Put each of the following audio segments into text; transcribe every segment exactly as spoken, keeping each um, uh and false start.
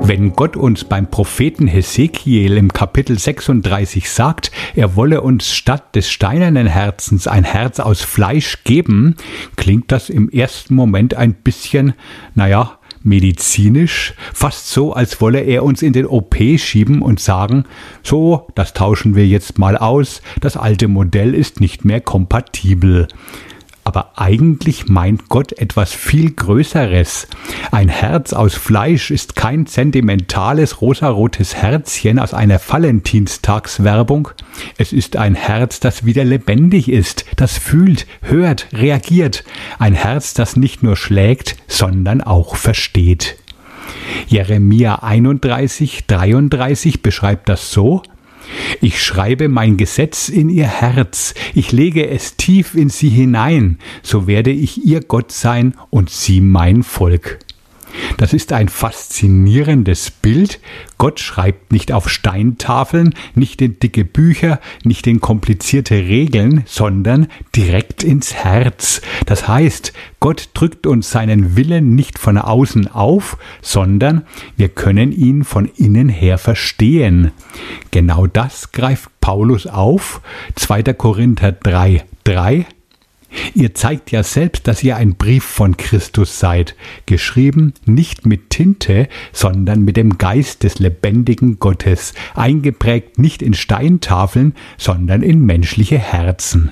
Wenn Gott uns beim Propheten Hesekiel im Kapitel sechsunddreißig sagt, er wolle uns statt des steinernen Herzens ein Herz aus Fleisch geben, klingt das im ersten Moment ein bisschen, naja, medizinisch, fast so, als wolle er uns in den O P schieben und sagen, so, das tauschen wir jetzt mal aus, das alte Modell ist nicht mehr kompatibel. Aber eigentlich meint Gott etwas viel Größeres. Ein Herz aus Fleisch ist kein sentimentales rosarotes Herzchen aus einer Valentinstagswerbung. Es ist ein Herz, das wieder lebendig ist, das fühlt, hört, reagiert. Ein Herz, das nicht nur schlägt, sondern auch versteht. Jeremia einunddreißig, dreiunddreißig beschreibt das so: Ich schreibe mein Gesetz in ihr Herz, ich lege es tief in sie hinein, so werde ich ihr Gott sein und sie mein Volk. Das ist ein faszinierendes Bild. Gott schreibt nicht auf Steintafeln, nicht in dicke Bücher, nicht in komplizierte Regeln, sondern direkt ins Herz. Das heißt, Gott drückt uns seinen Willen nicht von außen auf, sondern wir können ihn von innen her verstehen. Genau das greift Paulus auf, zweiter Korinther drei, drei. Ihr zeigt ja selbst, dass ihr ein Brief von Christus seid, geschrieben nicht mit Tinte, sondern mit dem Geist des lebendigen Gottes, eingeprägt nicht in Steintafeln, sondern in menschliche Herzen.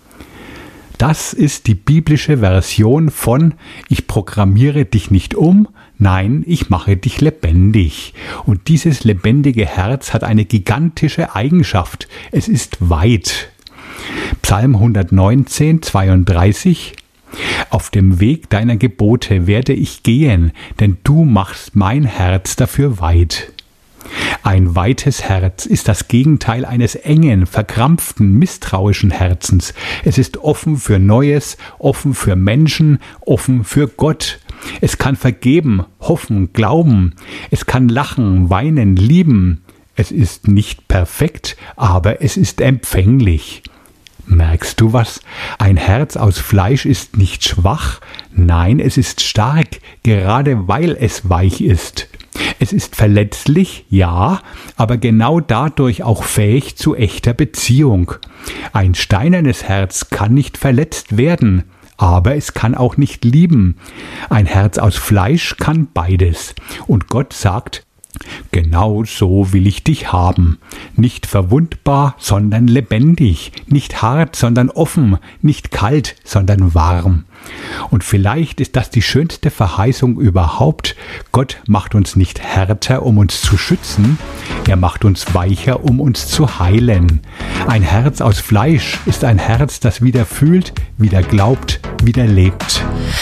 Das ist die biblische Version von Ich programmiere dich nicht um, nein, ich mache dich lebendig. Und dieses lebendige Herz hat eine gigantische Eigenschaft, es ist weit. Psalm hundertneunzehn, zweiunddreißig. Auf dem Weg deiner Gebote werde ich gehen, denn du machst mein Herz dafür weit. Ein weites Herz ist das Gegenteil eines engen, verkrampften, misstrauischen Herzens. Es ist offen für Neues, offen für Menschen, offen für Gott. Es kann vergeben, hoffen, glauben. Es kann lachen, weinen, lieben. Es ist nicht perfekt, aber es ist empfänglich. Merkst du was? Ein Herz aus Fleisch ist nicht schwach, nein, es ist stark, gerade weil es weich ist. Es ist verletzlich, ja, aber genau dadurch auch fähig zu echter Beziehung. Ein steinernes Herz kann nicht verletzt werden, aber es kann auch nicht lieben. Ein Herz aus Fleisch kann beides. Und Gott sagt, genau so will ich dich haben. Nicht verwundbar, sondern lebendig. Nicht hart, sondern offen. Nicht kalt, sondern warm. Und vielleicht ist das die schönste Verheißung überhaupt. Gott macht uns nicht härter, um uns zu schützen. Er macht uns weicher, um uns zu heilen. Ein Herz aus Fleisch ist ein Herz, das wieder fühlt, wieder glaubt, wieder lebt.